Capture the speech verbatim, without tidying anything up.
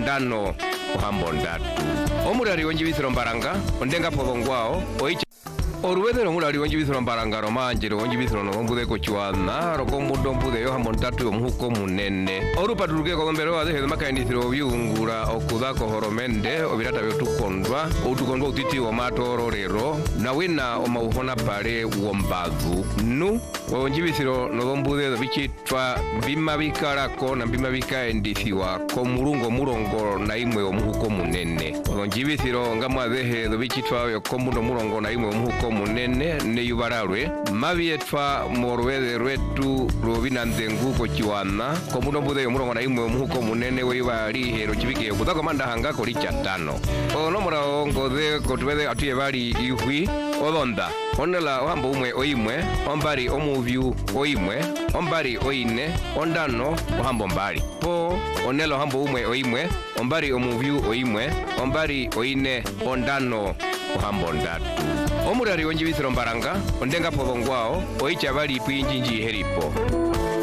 ondano uhambo ndatu. Omulali wonjibisiro mbaranga ondenga povongwao oicha Oruwedero mulali wonjibisiro mbaranga romanjiro wonjibisiro no mbude ko chwana roko mudo mbude yo hambo ndatu omuhuko munene. Orupatuluke ko mbere wa heze makayindisiro byungura okuza ko horomende obirata byotukondwa utukondwa utiti wa matoro rero na wina omauhona pale wombazu nu wonjibisiro no mbude bichitwa bima bikarako na bima bikayindisiwa ko mulungo murongo na imwe omuhuko munene. Wonjibisiro ngamwazehe bichitwa yo ko mundo murongo na imwe omuhuko munene ne yubararwe mabietwa morwede rwetu robina ndengu ko chiwana ko mundo mbude yo murongo na imwe omuhuko munene we bali hero chibike kuzako manda hanga ko lichatano ono murawo ngoze ko tubede atuye bali ihwi odonda onela ohambo umwe oimwe ombari omuvyu oimwe ombari oine ondano ohambo mbali po onela ohambo umwe oimwe ombari omuvyu oimwe ombari oine ondano ohambo ndatu. Omulali wonjibisiro mbaranga ondenga povongwao oicha bali pwinjinji heripo.